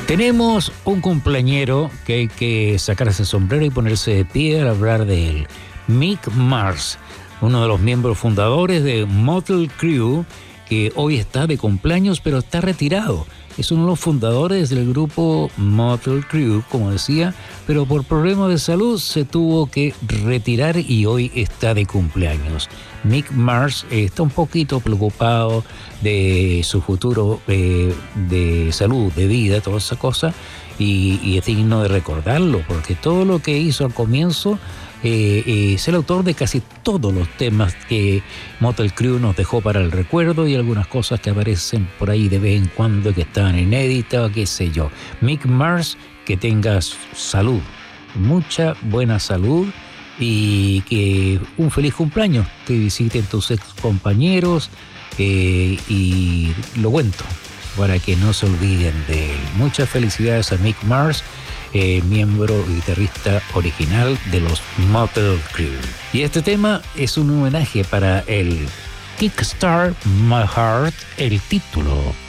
Tenemos un cumpleañero que hay que sacarse el sombrero y ponerse de pie al hablar de él. Mick Mars, uno de los miembros fundadores de Mötley Crüe, que hoy está de cumpleaños, pero está retirado. Es uno de los fundadores del grupo Mötley Crüe, como decía, pero por problemas de salud se tuvo que retirar y hoy está de cumpleaños. Mick Mars está un poquito preocupado de su futuro de salud, de vida, toda esa cosa, y es digno de recordarlo, porque todo lo que hizo al comienzo es el autor de casi todos los temas que Mötley Crüe nos dejó para el recuerdo y algunas cosas que aparecen por ahí de vez en cuando que están inéditas, qué sé yo. Mick Mars, que tengas salud, mucha buena salud y que un feliz cumpleaños te visiten tus ex compañeros y lo cuento para que no se olviden de él. Muchas felicidades a Mick Mars, miembro y guitarrista original de los Mötley Crüe. Y este tema es un homenaje para el Kickstart My Heart, el título